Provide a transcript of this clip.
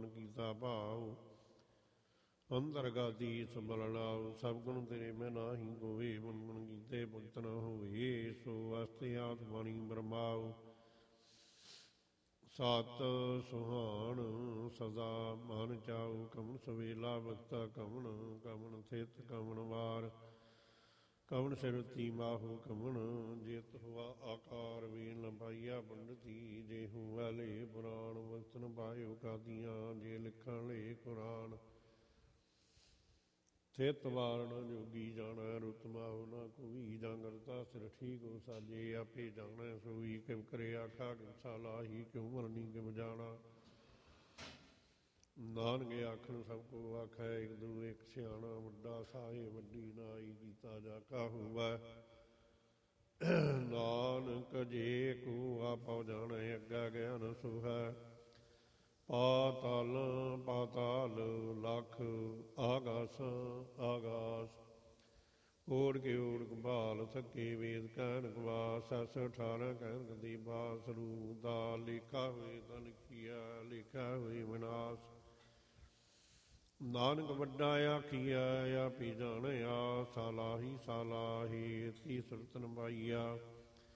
ਮਨ ਕੀਤਾ ਭਾਉ। ਅੰਦਰ ਗਾਦੀ ਸੰਭਲ ਲਾਉ, ਸਭ ਗੁਣ ਤੇਰੇ ਮੈਂ ਨਾਹੀ ਕੋਏ। ਮਨ ਮਨ ਕੀਤੇ ਭਗਤ ਨ ਹੋਏ, ਸੋ ਅਸਤੇ ਆਤ ਬਾਣੀ ਬਰਮਾਉ। ਸਤ ਸੁਹਾਣ ਸਦਾ ਮਨ ਚਾਉ, ਕਮਨ ਸਵੇਲਾ ਬਖਤਾ ਕਮਨ। ਕਮਨ ਥਿਤ ਕਮਨ ਵਾਰ, ਕਮਨ ਸਿਰਤੀ ਮਾਹੂ ਕਮਨ। ਜਿਤ ਹੁਆ ਆਕਾਰ ਵੇਨ ਨ ਪਾਈਆ ਪੰਡਤੀ। ਜੇ ਹੁਆ ਲੇ ਪੁਰਾਣ, ਵਕਤ ਨ ਪਾਇਓ ਕਾਦੀਆਂ। ਜੇ ਲਿਖਣ ਲੇ ਕੁਰਾਨ, ਥਿਤ ਵਾਰ ਨ ਜੋਗੀ ਜਾਣੈ। ਰੁਤ ਮਾਹੂ ਨਾ ਕੋਈ, ਜਾਂ ਕਰਤਾ ਸਿਰ ਠੀਕ ਹੋ ਸਾਜੇ। ਆਪੇ ਜਾਣੈ ਸੋਈ, ਕਿਵ ਕਰੇ ਆਖਾ ਕਿਵ ਸਾਲਾਹੀ। ਕਿਉ ਮਰਨੀ ਕਿਵ ਜਾਣਾ, ਨਾਨਕ ਆਖਣ ਸਭ ਕੋ ਆਖੈ। ਇੱਕ ਦੂ ਇੱਕ ਸਿਆਣਾ, ਵੱਡਾ ਸਾਹੇ ਵੱਡੀ ਨਾਈ। ਕੀਤਾ ਜਾ ਕਾ ਹੋਵੈ ਨਾਨਕ, ਜੇ ਕੋ ਆਪੋ ਜਾਣੈ। ਅੱਗਾ ਗਿਆਨ ਸੁਹੈ ਪਾਤਾਲ ਪਾਤਾਲ, ਲਖ ਆਗਾਸ ਆਗਾਸ। ਓੜ ਕੇ ਓੜ ਕਪਾਲ, ਥੱਕੇ ਵੇਦ ਕਹਿਣ ਕਵਾਸ। 18 ਕਹਿਣ ਦੀ ਬਾਸ, ਰੂਪ ਦਾ ਲੇਖਾ ਹੋਏ ਤਾਂ ਲਿਖੀਆ। ਲੇਖਾ ਹੋਏ ਵਿਨਾਸ਼, ਨਾਨਕ ਵੱਡਾ ਆਖੀਆ। ਆਪੀ ਜਾਣਿਆ ਸਾਲਾਹੀ ਸਾਲਾਹੀ, ਤੀ ਸੁਰਤ ਨ ਪਾਈਆ।